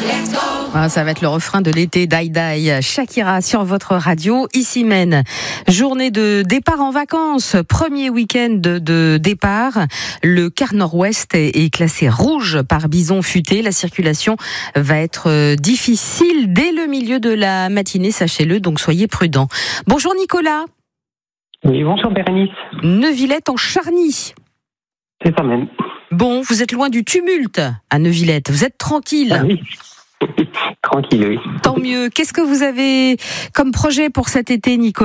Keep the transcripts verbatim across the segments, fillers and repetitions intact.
Ah, ça va être le refrain de l'été, Die Die, Shakira sur votre radio, ici Maine. Journée de départ en vacances, premier week-end de, de départ. Le quart nord-ouest est, est classé rouge par bison futé. La circulation va être difficile dès le milieu de la matinée, sachez-le, donc soyez prudents. Bonjour Nicolas. Oui, bonjour Bérénice. Neuvillette en Charny. C'est ça même. Bon, vous êtes loin du tumulte à Neuvillette, vous êtes tranquille. Ah oui. Tranquille, oui. Tant mieux. Qu'est-ce que vous avez comme projet pour cet été, Nicolas ?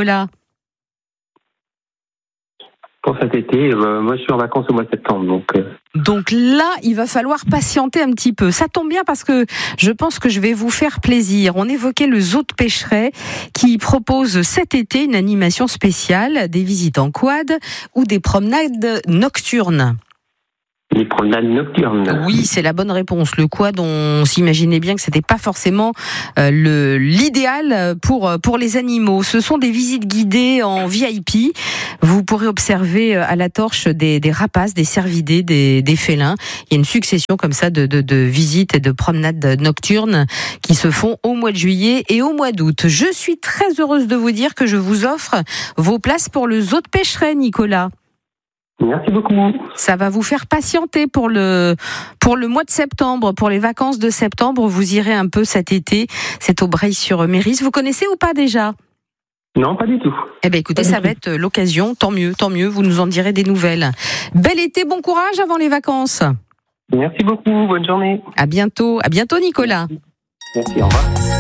Pour cet été, euh, moi je suis en vacances au mois de septembre. Donc, euh... donc là, il va falloir patienter un petit peu. Ça tombe bien parce que je pense que je vais vous faire plaisir. On évoquait le Zoo de Pêcheret qui propose cet été une animation spéciale, des visites en quad ou des promenades nocturnes. Les promenades nocturnes. Oui, c'est la bonne réponse. Le quad, on s'imaginait bien que c'était pas forcément euh, le l'idéal pour pour les animaux. Ce sont des visites guidées en V I P. Vous pourrez observer à la torche des, des rapaces, des cervidés, des, des félins. Il y a une succession comme ça de, de, de visites et de promenades nocturnes qui se font au mois de juillet et au mois d'août. Je suis très heureuse de vous dire que je vous offre vos places pour le Zoo de Pêcheret, Nicolas. Merci beaucoup. Ça va vous faire patienter pour le pour le mois de septembre, pour les vacances de septembre. Vous irez un peu cet été. C'est au Breil-sur-Méris. Vous connaissez ou pas déjà ? Non, pas du tout. Eh bien, écoutez, ça va être l'occasion. Tant mieux, tant mieux. Vous nous en direz des nouvelles. Bel été, bon courage avant les vacances. Merci beaucoup. Bonne journée. À bientôt. À bientôt, Nicolas. Merci. Au revoir.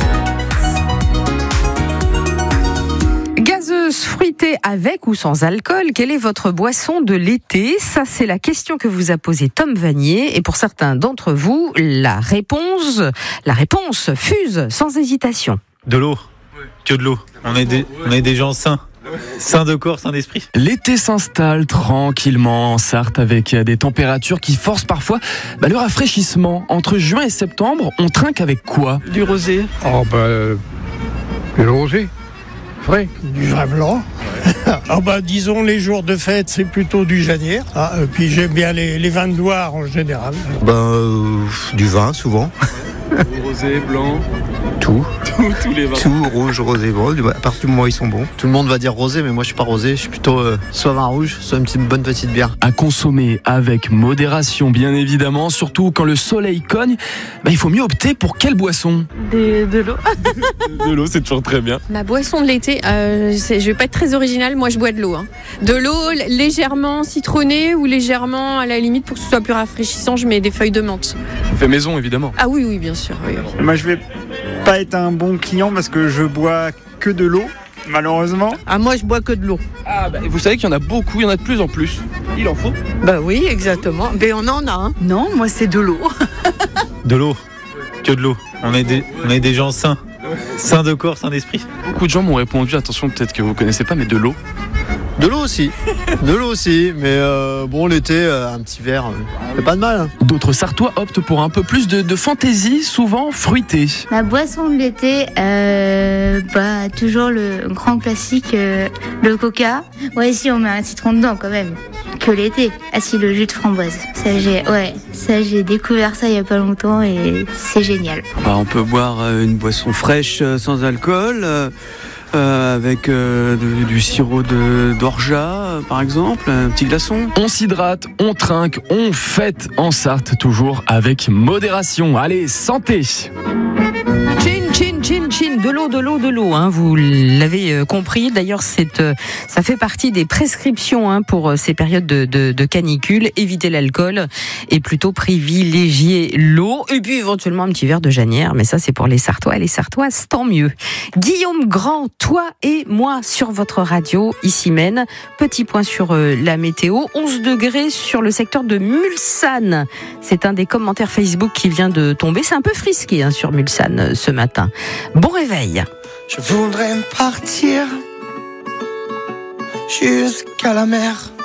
Gazeuse, fruitée, avec ou sans alcool, quelle est votre boisson de l'été ? Ça, c'est la question que vous a posée Tom Vanier. Et pour certains d'entre vous, la réponse, la réponse fuse sans hésitation. De l'eau. Que de l'eau. On est des, on est des gens sains. Sains de corps, sains d'esprit. L'été s'installe tranquillement en Sarthe avec des températures qui forcent parfois bah, le rafraîchissement. Entre juin et septembre, on trinque avec quoi ? Du rosé. Oh bah, euh, le rosé. Frais. Du vin blanc. Ah bah disons les jours de fête c'est plutôt du Janière. Ah, et puis j'aime bien les, les vins de Loire en général. Ben euh, du vin souvent. Rosé, blanc. Tout. Tout, tous les vins. Tout, rouge, rosé, blanc. À partir du moment où ils sont bons. Tout le monde va dire rosé, mais moi je suis pas rosé. Je suis plutôt euh, soit vin rouge, soit une petite bonne petite bière. À consommer avec modération, bien évidemment. Surtout quand le soleil cogne, bah, il faut mieux opter pour quelle boisson ? Des, De l'eau. De l'eau, c'est toujours très bien. Ma boisson de l'été, euh, c'est, je vais pas être très originale, moi je bois de l'eau. Hein. De l'eau légèrement citronnée ou légèrement à la limite pour que ce soit plus rafraîchissant, je mets des feuilles de menthe. On fait maison, évidemment. Ah oui, oui, bien sûr. Oui, oui. Moi je vais pas être un bon client parce que je bois que de l'eau, malheureusement. Ah, moi je bois que de l'eau. Ah, bah, vous savez qu'il y en a beaucoup, il y en a de plus en plus. Il en faut. Bah oui, exactement. Mais on en a, hein. Non, moi c'est de l'eau. De l'eau. Que de l'eau. On est des, on est des gens sains. Sains de corps, sains d'esprit. Beaucoup de gens m'ont répondu, attention, peut-être que vous connaissez pas, mais de l'eau. De l'eau aussi. De l'eau aussi. Mais euh, bon, l'été, euh, un petit verre, euh, c'est pas de mal. Hein. D'autres Sartois optent pour un peu plus de, de fantaisie, souvent fruitée. La boisson de l'été, euh, bah, toujours le grand classique, euh, le coca. Ouais, si on met un citron dedans quand même. Que l'été. Ah si, le jus de framboise. Ça j'ai, ouais, ça j'ai découvert ça il y a pas longtemps et c'est génial. Bah, on peut boire une boisson fraîche sans alcool. Euh... Euh, avec euh, de, du sirop de, d'orgeat, euh, par exemple, un petit glaçon. On s'hydrate, on trinque, on fête en Sarthe, toujours avec modération. Allez, santé! Chin, chin, chin, chin, de l'eau, de l'eau, de l'eau, hein, vous l'avez compris. D'ailleurs, c'est, euh, ça fait partie des prescriptions hein, pour ces périodes de, de, de canicule. Éviter l'alcool et plutôt privilégier l'eau. Et puis éventuellement un petit verre de Janière, mais ça c'est pour les Sartois et les Sartoises, tant mieux. Guillaume Grand, toi et moi sur votre radio, ici Maine. Petit point sur euh, la météo, onze degrés sur le secteur de Mulsanne. C'est un des commentaires Facebook qui vient de tomber. C'est un peu frisqué hein, sur Mulsanne ce matin. Bon réveil. Je voudrais partir jusqu'à la mer.